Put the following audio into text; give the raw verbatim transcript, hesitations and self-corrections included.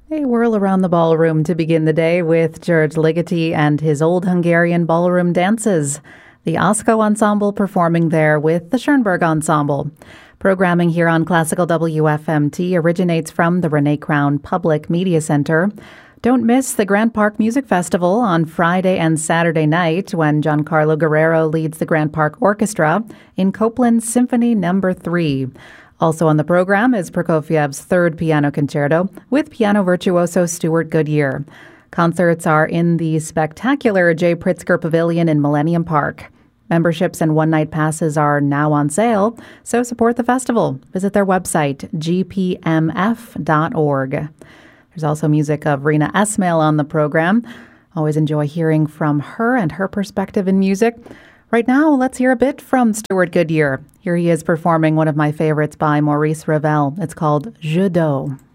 A whirl around the ballroom to begin the day with George Ligeti and his Old Hungarian Ballroom Dances. The Osko Ensemble performing there with the Schoenberg Ensemble. Programming here on Classical W F M T originates from the Renee Crown Public Media Center. Don't miss the Grant Park Music Festival on Friday and Saturday night when Giancarlo Guerrero leads the Grant Park Orchestra in Copland's Symphony Number three. Also on the program is Prokofiev's third piano concerto with piano virtuoso Stuart Goodyear. Concerts are in the spectacular J. Pritzker Pavilion in Millennium Park. Memberships and one-night passes are now on sale, so support the festival. Visit their website, g p m f dot org. There's also music of Rena Esmail on the program. Always enjoy hearing from her and her perspective in music. Right now, let's hear a bit from Stuart Goodyear. Here he is performing one of my favorites by Maurice Ravel. It's called Jeu d'eau.